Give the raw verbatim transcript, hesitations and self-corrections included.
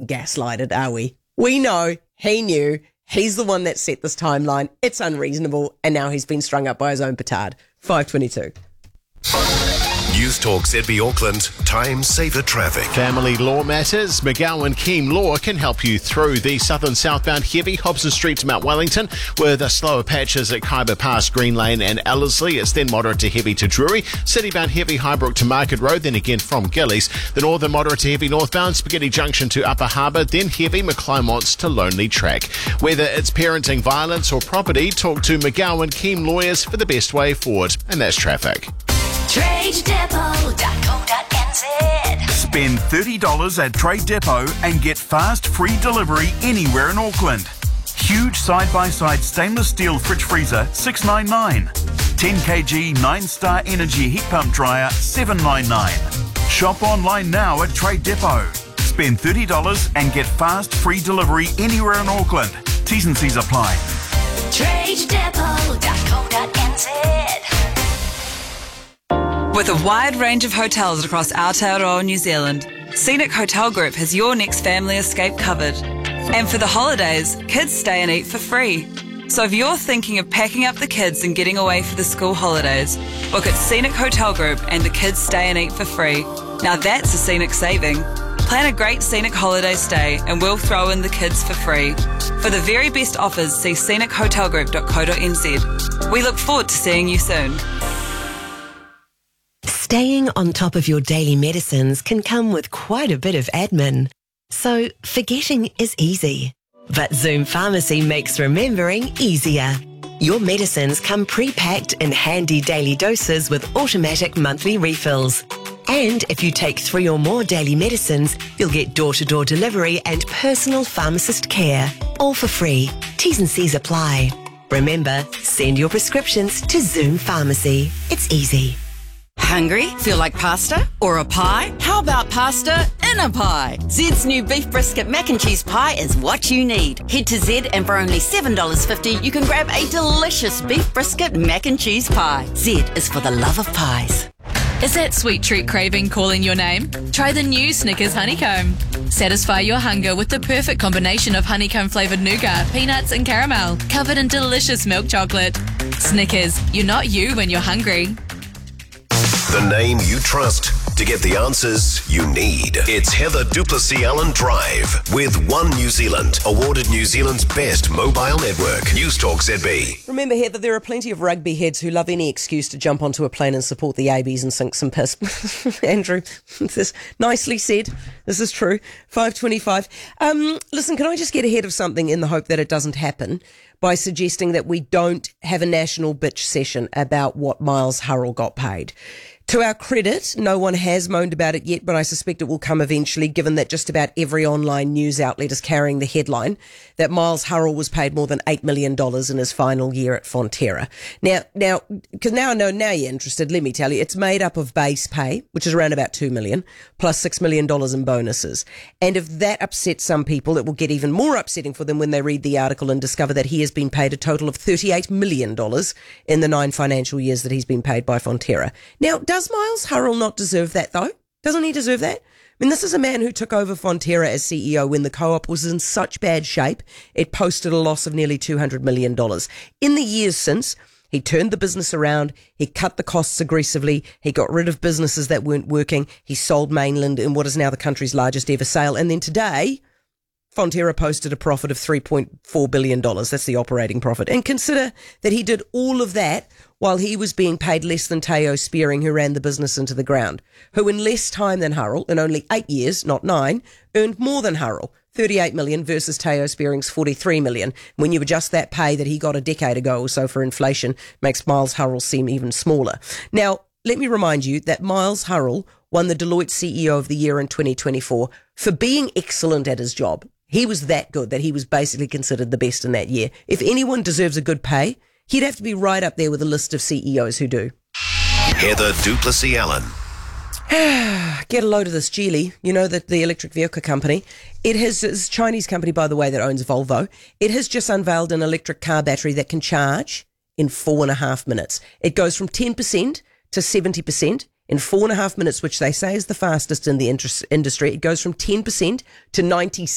gaslighted, are we? We know, he knew, he's the one that set this timeline. It's unreasonable, and now he's been strung up by his own petard. five twenty-two. News Talk Z B Auckland, time saver traffic. Family law matters. McGowan Keem Law can help you through the southern southbound heavy Hobson Street to Mount Wellington with a slower patches at Khyber Pass, Green Lane and Ellerslie. It's then moderate to heavy to Drury. Citybound heavy Highbrook to Market Road, then again from Gillies. The northern moderate to heavy northbound Spaghetti Junction to Upper Harbour, then heavy McClymonts to Lonely Track. Whether it's parenting, violence or property, talk to McGowan Keem Lawyers for the best way forward. And that's traffic. trade depot dot co dot n z. Spend thirty dollars at Trade Depot and get fast, free delivery anywhere in Auckland. Huge side-by-side stainless steel fridge freezer, six dollars ninety-nine. ten kilogram nine-star energy heat pump dryer, seven dollars ninety-nine. Shop online now at Trade Depot. Spend thirty dollars and get fast, free delivery anywhere in Auckland. T's and C's apply. trade depot dot co dot n z. With a wide range of hotels across Aotearoa, New Zealand, Scenic Hotel Group has your next family escape covered. And for the holidays, kids stay and eat for free. So if you're thinking of packing up the kids and getting away for the school holidays, book at Scenic Hotel Group and the kids stay and eat for free. Now that's a scenic saving. Plan a great scenic holiday stay and we'll throw in the kids for free. For the very best offers, see scenic hotel group dot co dot n z. We look forward to seeing you soon. Staying on top of your daily medicines can come with quite a bit of admin. So forgetting is easy. But Zoom Pharmacy makes remembering easier. Your medicines come pre-packed in handy daily doses with automatic monthly refills. And if you take three or more daily medicines, you'll get door-to-door delivery and personal pharmacist care. All for free. T's and C's apply. Remember, send your prescriptions to Zoom Pharmacy. It's easy. Hungry? Feel like pasta? Or a pie? How about pasta in a pie? Zed's new beef brisket mac and cheese pie is what you need. Head to Zed and for only seven dollars fifty you can grab a delicious beef brisket mac and cheese pie. Zed is for the love of pies. Is that sweet treat craving calling your name? Try the new Snickers Honeycomb. Satisfy your hunger with the perfect combination of honeycomb flavoured nougat, peanuts and caramel, covered in delicious milk chocolate. Snickers, you're not you when you're hungry. The name you trust to get the answers you need. It's Heather Duplessis Allen Drive with One New Zealand, awarded New Zealand's best mobile network. News Talk Z B. Remember, Heather, there are plenty of rugby heads who love any excuse to jump onto a plane and support the A Bs and sink some piss. Andrew, this is nicely said. This is true. five twenty-five. Um, listen, can I just get ahead of something in the hope that it doesn't happen by suggesting that we don't have a national bitch session about what Miles Hurrell got paid? To our credit, no one has moaned about it yet, but I suspect it will come eventually, given that just about every online news outlet is carrying the headline that Miles Hurrell was paid more than eight million dollars in his final year at Fonterra. Now, now, because now I know, now you're interested, let me tell you, it's made up of base pay, which is around about two million dollars, plus six million dollars in bonuses. And if that upsets some people, it will get even more upsetting for them when they read the article and discover that he has been paid a total of thirty-eight million dollars in the nine financial years that he's been paid by Fonterra. Now, does Miles Hurrell not deserve that, though? Doesn't he deserve that? I mean, this is a man who took over Fonterra as C E O when the co-op was in such bad shape, it posted a loss of nearly two hundred million dollars. In the years since, he turned the business around, he cut the costs aggressively, he got rid of businesses that weren't working, he sold Mainland in what is now the country's largest ever sale, and then today, Fonterra posted a profit of three point four billion dollars. That's the operating profit. And consider that he did all of that while he was being paid less than Teo Spearing, who ran the business into the ground, who in less time than Hurrell, in only eight years, not nine, earned more than Hurrell, thirty-eight million dollars versus Teo Spearing's forty-three million dollars. When you adjust that pay that he got a decade ago or so for inflation, makes Miles Hurrell seem even smaller. Now, let me remind you that Miles Hurrell won the Deloitte C E O of the Year in twenty twenty-four for being excellent at his job. He was that good that he was basically considered the best in that year. If anyone deserves a good pay, he'd have to be right up there with a list of C E Os who do. Heather Duplessis Allen. Get a load of this Geely, you know, the, the electric vehicle company. It has, it's a Chinese company, by the way, that owns Volvo. It has just unveiled an electric car battery that can charge in four and a half minutes. It goes from ten percent to seventy percent. In four and a half minutes, which they say is the fastest in the industry. It goes from ten percent to ninety